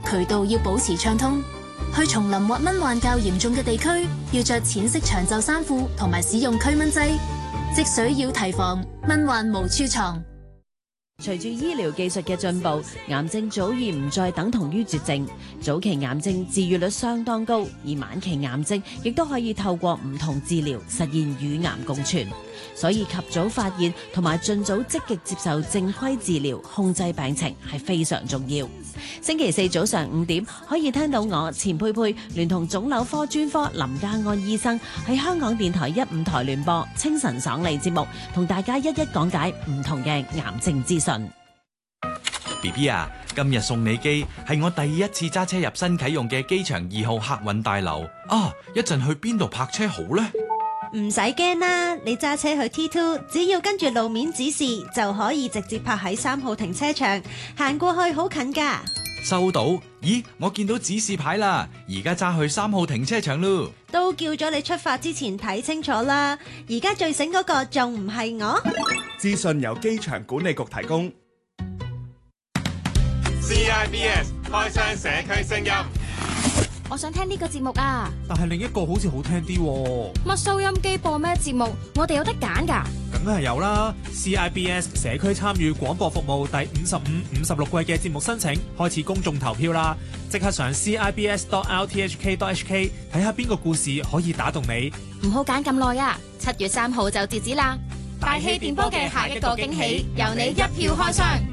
渠道要保持暢通。去叢林或蚊患較嚴重嘅地區，要着淺色長袖衫褲同埋使用驅蚊劑。積水要提防，蚊患無處藏。 隨住醫療技術嘅進步，癌症早已唔再等同於絕症。早期癌症治癒率相當高，而晚期癌症亦都可以透過唔同治療實現與癌共存。所以及早發現同埋盡早積極接受正規治療，控制病情係非常重要。星期四早上5點可以聽到我錢佩佩聯同腫瘤科專科林家安醫生喺香港電台15台聯播清晨爽利節目，同大家一一講解唔同嘅癌症資訊。 BB 啊，今日送你機係我第一次揸車入新啟用嘅機場2號客運大樓啊！一陣去邊度泊車好呢？ 唔使驚啦，你揸車去 T2，只要跟住路面指示就可以直接泊喺3號停車場，行過去好近噶。 收到？咦，我見到指示牌啦，而家揸去3號停車場咯。 都叫咗你出發之前睇清楚啦，而家最醒嗰個仲唔係我？ 資訊由機場管理局提供。 CIBS 開箱社區聲音。 我想聽呢個節目啊， 但係另一個好似好聽啲喎。 乜收音機播咩節目？我哋有得揀㗎。 梗係有啦 ！CIBS 社區參與廣播服務第55、56季嘅節目申請開始公眾投票啦！即刻上 CIBS.RTHK.HK 睇下邊個故事可以打動你。 唔好揀咁耐啊！7月3號就截止啦！大氣電波嘅下一個驚喜，由你一票開箱。